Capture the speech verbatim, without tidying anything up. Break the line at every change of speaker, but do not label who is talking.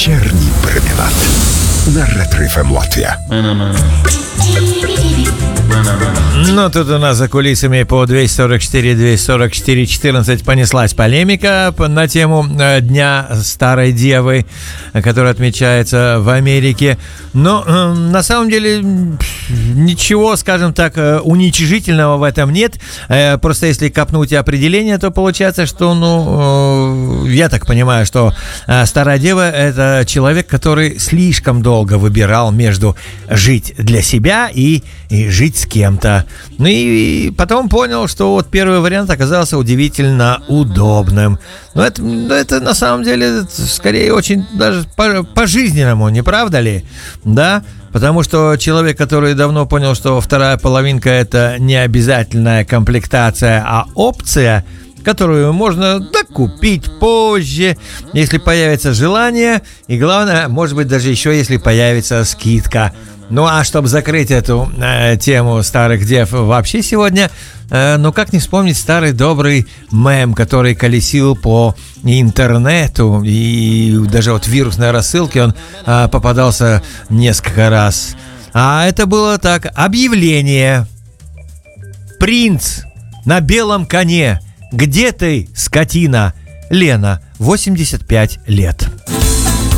Вечерний променад на Ретро-эф эм Латвия.
Ну, тут у нас за кулисами по двести сорок четыре двести сорок четыре четырнадцать понеслась полемика на тему Дня Старой Девы, который отмечается в Америке. Но э, на самом деле ничего, скажем так, уничижительного в этом нет. Э, просто если копнуть определение, то получается, что, ну, э, я так понимаю, что э, Старая Дева — это человек, который слишком долго выбирал между жить для себя и, и жить с кем-то. Ну и потом понял, что вот первый вариант оказался удивительно удобным. Но это, это на самом деле скорее очень даже по-жизненному, не правда ли? Да? Потому что человек, который давно понял, что вторая половинка — это не обязательная комплектация, а опция, которую можно докупить позже, если появится желание, и главное, может быть, даже еще если появится скидка. Ну а чтобы закрыть эту э, тему старых дев вообще сегодня, э, ну как не вспомнить старый добрый мем, который колесил по интернету, и даже вот в вирусной рассылке он э, попадался несколько раз. А это было так: объявление. Принц на белом коне. Где ты, скотина? Лена, восемьдесят пять лет.